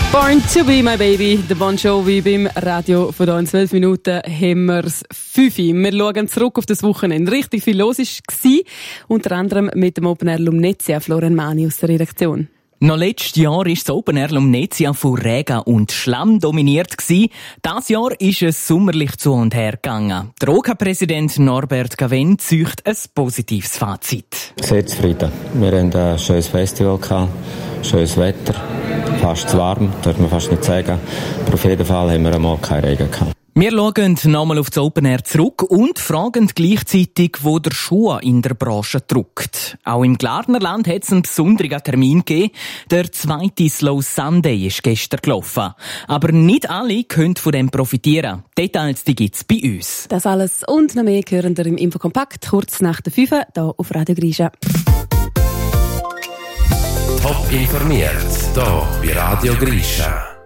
Born to be my baby, der Bon Jovi beim Radio. Von hier in 12 Minuten haben wir es 5 Uhr. Wir schauen zurück auf das Wochenende. Richtig viel los war, unter anderem mit dem Open Air Lumnezia, Florian Mani aus der Redaktion. Noch letztes Jahr war das Open Air Lumnezia von Regen und Schlamm dominiert. Dieses Jahr ist es sommerlich zu und her gegangen. Der OK-Präsident Norbert Gaven zieht ein positives Fazit. Sehr zufrieden. Wir hatten ein schönes Festival, schönes Wetter, fast zu warm, darf man fast nicht sagen. Aber auf jeden Fall haben wir einmal keinen Regen gehabt. Wir schauen nochmal auf das Open Air zurück und fragen gleichzeitig, wo der Schuh in der Branche drückt. Auch im Glarnerland hat es einen besonderen Termin gegeben. Der zweite Slow Sunday ist gestern gelaufen. Aber nicht alle können von dem profitieren. Details gibt es bei uns. Das alles und noch mehr hören wir im Infokompakt kurz nach der 5 hier auf Radio Grisha. Top informiert, hier bei Radio Grisha.